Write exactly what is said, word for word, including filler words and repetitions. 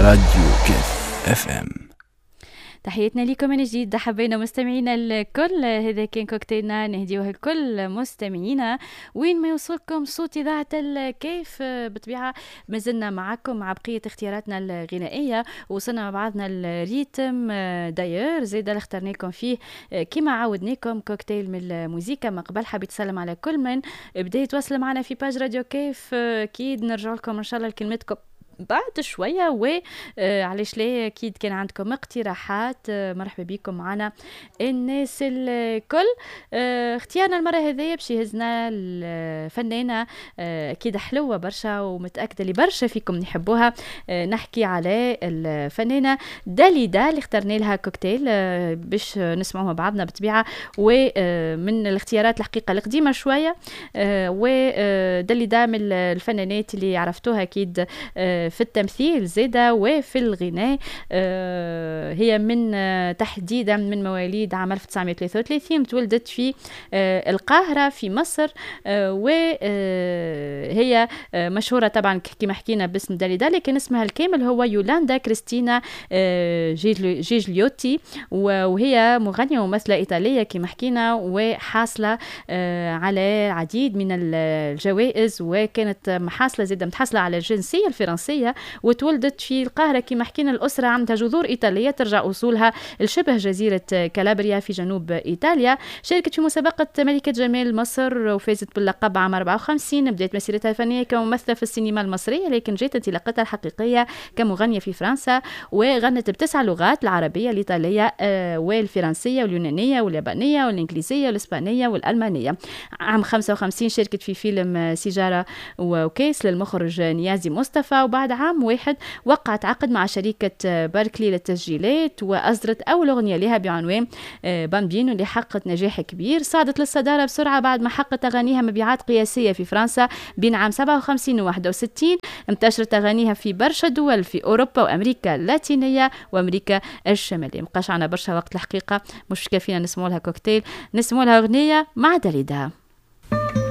راديو كيف اف ام. تحياتنا لكم من جديد، حبينا مستمعينا الكل. هذا كان كوكتيلنا نهديوه الكل مستمعينا وين ما يوصلكم صوت إذاعة الكيف. بطبيعة مازلنا معكم مع بقية اختياراتنا الغنائية، وصلنا مع بعضنا الريتم داير زيدا اللي اخترنا لكم فيه كما عودناكم كوكتيل من الموسيقى. ما قبل حبيت تسلم على كل من بدا يتواصل معنا في باج راديو كيف. أكيد نرجع لكم إن شاء الله لكلمتكم بعد شوية، وعليش ليه أكيد كان عندكم اقتراحات. مرحبا بكم معنا الناس الكل. اختيارنا المرة هذه باش يهزنا الفنانة أكيد حلوة برشا ومتأكدة اللي برشا فيكم يحبوها. نحكي على الفنانة داليدا اللي اخترنا لها كوكتيل باش نسمعوها بعضنا بطبيعة، ومن الاختيارات الحقيقة القديمة شوية. وداليدا من الفنانات اللي عرفتوها أكيد في التمثيل زيدا وفي الغناء. آه هي من آه تحديدا من مواليد عام ألف وتسعمائة وثلاثة وثلاثين، تولدت في آه القاهرة في مصر. آه وهي آه مشهورة طبعا كما حكينا باسم داليدا، لكن اسمها الكامل هو يولاندا كريستينا آه جيجليوتي، وهي مغنية وممثلة إيطالية كما حكينا، وحاصلة آه على العديد من الجوائز، وكانت محاصلة زيدا متحصلة على الجنسية الفرنسية، وتولدت في القاهرة كما حكينا. الأسرة عندها جذور إيطالية ترجع أصولها لشبه جزيرة كالابريا في جنوب إيطاليا. شاركت في مسابقة ملكة جمال مصر وفازت باللقب عام أربعة وخمسين. بدأت مسيرتها الفنية كممثلة في السينما المصرية، لكن جاءت انطلاقتها الحقيقية كمغنية في فرنسا، وغنت بتسع لغات: العربية، الإيطالية والفرنسية واليونانية واليابانية والإنجليزية والإسبانية والألمانية. عام خمسة وخمسين شاركت في فيلم سيجارة وكيس للمخرج نيازي مصطفى، وبعد عام واحد وقعت عقد مع شركة باركلي للتسجيلات، وأصدرت أول أغنية لها بعنوان بامبينو اللي حققت نجاح كبير. صعدت للصدارة بسرعة بعد ما حققت أغانيها مبيعات قياسية في فرنسا بين عام سبعة وخمسين و واحد وستين. انتشرت أغانيها في برشا دول في أوروبا وأمريكا اللاتينية وأمريكا الشمالية. مبقاش عنا برشا وقت الحقيقة، مش كافينا نسمو لها كوكتيل، نسمو لها أغنية مع داليدا.